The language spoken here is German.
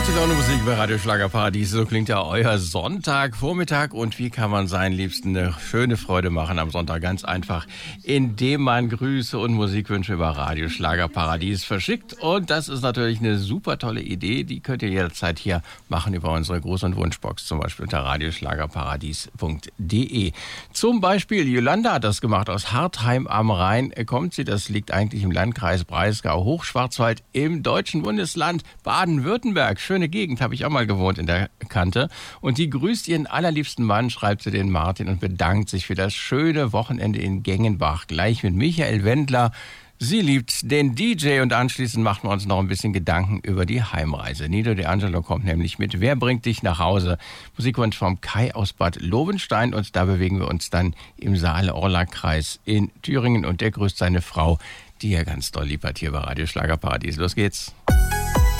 Gute Laune Musik bei Radio Schlagerparadies. So klingt ja euer Sonntagvormittag. Und wie kann man seinen Liebsten eine schöne Freude machen am Sonntag? Ganz einfach, indem man Grüße und Musikwünsche über Radio Schlagerparadies verschickt. Und das ist natürlich eine super tolle Idee. Die könnt ihr jederzeit hier machen über unsere Gruß- und Wunschbox, zum Beispiel unter radioschlagerparadies.de. Zum Beispiel Jolanda hat das gemacht. Aus Hartheim am Rhein kommt sie. Das liegt eigentlich im Landkreis Breisgau, Hochschwarzwald im deutschen Bundesland Baden-Württemberg. Schöne Gegend, habe ich auch mal gewohnt in der Kante. Und die grüßt ihren allerliebsten Mann, schreibt sie den Martin, und bedankt sich für das schöne Wochenende in Gengenbach. Gleich mit Michael Wendler. Sie liebt den DJ und anschließend machen wir uns noch ein bisschen Gedanken über die Heimreise. Nido De Angelo kommt nämlich mit Wer bringt dich nach Hause? Musikwunsch vom Kai aus Bad Lobenstein, und da bewegen wir uns dann im Saale-Orla-Kreis in Thüringen, und der grüßt seine Frau, die er ganz doll lieb hat hier bei Radio Schlagerparadies. Los geht's.